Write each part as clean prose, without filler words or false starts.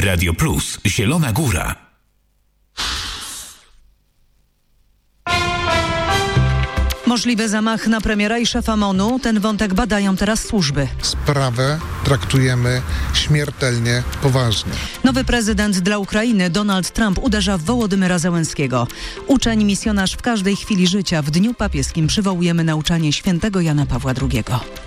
Radio Plus, Zielona Góra. Możliwy zamach na premiera i szefa MON-u. Ten wątek badają teraz służby. Sprawę traktujemy śmiertelnie poważnie. Nowy prezydent dla Ukrainy, Donald Trump, uderza w Wołodymyra Zełenskiego. Uczeń, misjonarz w każdej chwili życia. W Dniu Papieskim przywołujemy nauczanie świętego Jana Pawła II.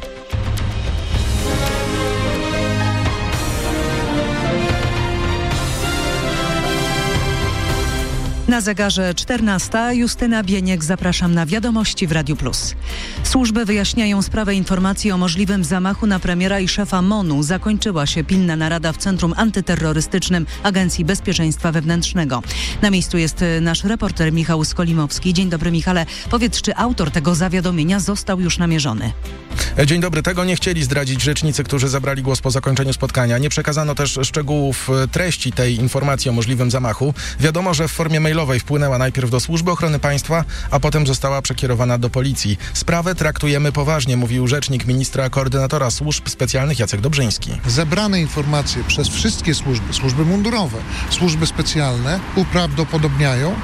Na zegarze 14. Justyna Bieniek, zapraszam na wiadomości w Radiu Plus. Służby wyjaśniają sprawę informacji o możliwym zamachu na premiera i szefa MON-u. Zakończyła się pilna narada w Centrum Antyterrorystycznym Agencji Bezpieczeństwa Wewnętrznego. Na miejscu jest nasz reporter Michał Skolimowski. Dzień dobry, Michale. Powiedz, czy autor tego zawiadomienia został już namierzony? Dzień dobry. Tego nie chcieli zdradzić rzecznicy, którzy zabrali głos po zakończeniu spotkania. Nie przekazano też szczegółów treści tej informacji o możliwym zamachu. Wiadomo, że w formie mailowej wpłynęła najpierw do Służby Ochrony Państwa, a potem została przekierowana do Policji. Sprawę traktujemy poważnie, mówił rzecznik ministra koordynatora służb specjalnych Jacek Dobrzyński. Zebrane informacje przez wszystkie służby mundurowe, służby specjalne uprawdopodobniają,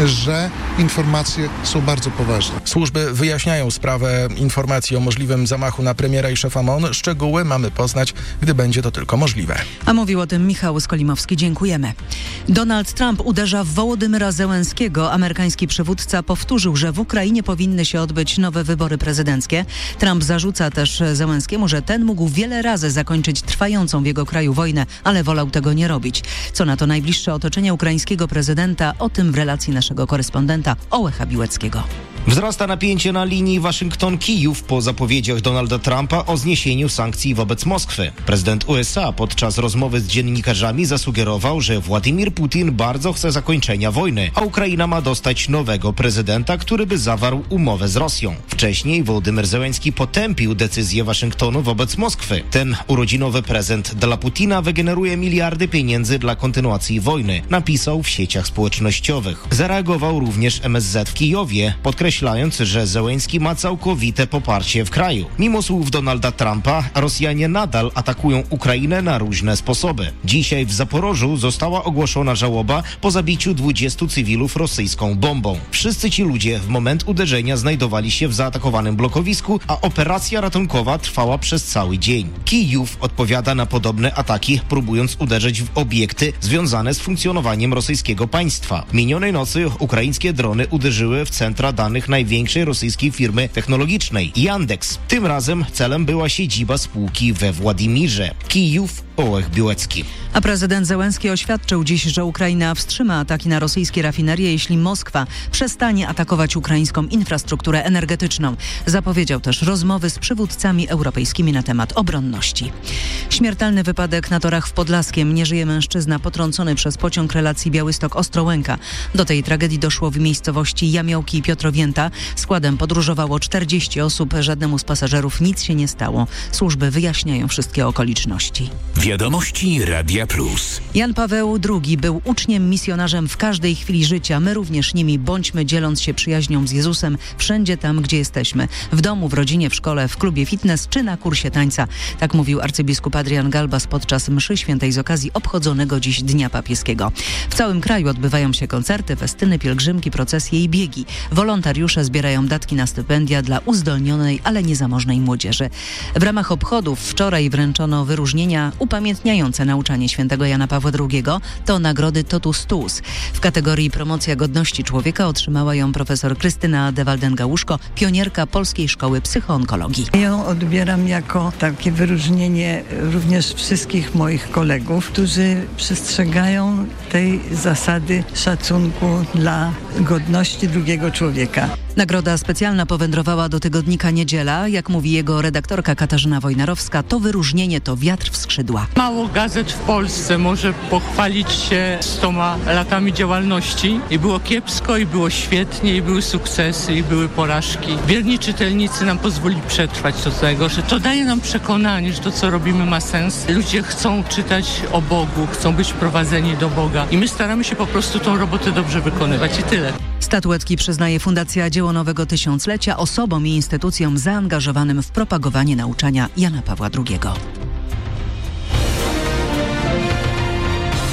że informacje są bardzo ważne. Służby wyjaśniają sprawę informacji o możliwym zamachu na premiera i szefa MON. Szczegóły mamy poznać, gdy będzie to tylko możliwe. A mówił o tym Michał Skolimowski. Dziękujemy. Donald Trump uderza w Wołodymyra Zełenskiego. Amerykański przywódca powtórzył, że w Ukrainie powinny się odbyć nowe wybory prezydenckie. Trump zarzuca też Zełenskiemu, że ten mógł wiele razy zakończyć trwającą w jego kraju wojnę, ale wolał tego nie robić. Co na to najbliższe otoczenie ukraińskiego prezydenta? O tym w relacji naszego korespondenta Ołecha Biłeckiego. Wzrasta napięcie na linii Waszyngton-Kijów po zapowiedziach Donalda Trumpa o zniesieniu sankcji wobec Moskwy. Prezydent USA podczas rozmowy z dziennikarzami zasugerował, że Władimir Putin bardzo chce zakończenia wojny, a Ukraina ma dostać nowego prezydenta, który by zawarł umowę z Rosją. Wcześniej Wołodymyr Zełenski potępił decyzję Waszyngtonu wobec Moskwy. Ten urodzinowy prezent dla Putina wygeneruje miliardy pieniędzy dla kontynuacji wojny, napisał w sieciach społecznościowych. Zareagował również MSZ w Kijowie, podkreślając, że Zełenski ma całkowite poparcie w kraju. Mimo słów Donalda Trumpa, Rosjanie nadal atakują Ukrainę na różne sposoby. Dzisiaj w Zaporożu została ogłoszona żałoba po zabiciu 20 cywilów rosyjską bombą. Wszyscy ci ludzie w moment uderzenia znajdowali się w zaatakowanym blokowisku, a operacja ratunkowa trwała przez cały dzień. Kijów odpowiada na podobne ataki, próbując uderzyć w obiekty związane z funkcjonowaniem rosyjskiego państwa. Minionej nocy ukraińskie drony uderzyły w centra danych największej rosyjskiej firmy technologicznej Yandex. Tym razem celem była siedziba spółki we Władimirze. Kijów, Ołech Biłecki. A prezydent Zełenski oświadczył dziś, że Ukraina wstrzyma ataki na rosyjskie rafinerie, jeśli Moskwa przestanie atakować ukraińską infrastrukturę energetyczną. Zapowiedział też rozmowy z przywódcami europejskimi na temat obronności. Śmiertelny wypadek na torach w Podlaskiem. Nie żyje mężczyzna potrącony przez pociąg relacji Białystok-Ostrołęka. Do tej tragedii doszło w miejscowości Jamiołki i Piotrowięta. Składem podróżowało 40 osób. Żadnemu z pasażerów nic się nie stało. Służby wyjaśniają wszystkie okoliczności. Wiadomości Radia Plus. Jan Paweł II był uczniem, misjonarzem w każdej chwili życia. My również nimi bądźmy, dzieląc się przyjaźnią z Jezusem wszędzie tam, gdzie jesteśmy. W domu, w rodzinie, w szkole, w klubie fitness czy na kursie tańca. Tak mówił arcybiskup Adrian Galbas podczas mszy świętej z okazji obchodzonego dziś Dnia Papieskiego. W całym kraju odbywają się koncerty, festyny, pielgrzymki, procesje i biegi. Wolontariusze zbierają datki na stypendia dla uzdolnionej, ale niezamożnej młodzieży. W ramach obchodów wczoraj wręczono wyróżnienia upamiętniające nauczanie świętego Jana Pawła II. To nagrody Totus Tuus. W kategorii Promocja godności człowieka otrzymała ją profesor Krystyna de Walden-Gałuszko, pionierka Polskiej Szkoły Psychoonkologii. Ja ją odbieram jako takie wyróżnienie również wszystkich moich kolegów, którzy przestrzegają tej zasady szacunku dla godności drugiego człowieka. Nagroda specjalna powędrowała do tygodnika Niedziela. Jak mówi jego redaktorka Katarzyna Wojnarowska, to wyróżnienie to wiatr w skrzydła. Mało gazet w Polsce może pochwalić się 100 latami działalności. I było kiepsko, i było świetnie, i były sukcesy, i były porażki. Wierni czytelnicy nam pozwoli przetrwać do tego, że to daje nam przekonanie, że to, co robimy, ma sens. Ludzie chcą czytać o Bogu, chcą być prowadzeni do Boga. I my staramy się po prostu tą robotę dobrze wykonywać i tyle. Statuetki przyznaje Fundacja Dzieło Nowego Tysiąclecia osobom i instytucjom zaangażowanym w propagowanie nauczania Jana Pawła II.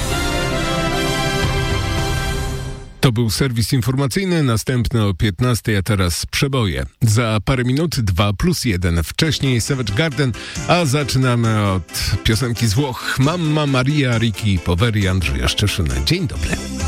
To był serwis informacyjny, następny o 15, a teraz przeboje. Za parę minut 2+1, wcześniej Savage Garden, a zaczynamy od piosenki z Włoch. Mamma Maria, Ricky Poveri, Andrzeja Szczeszyna. Dzień dobry.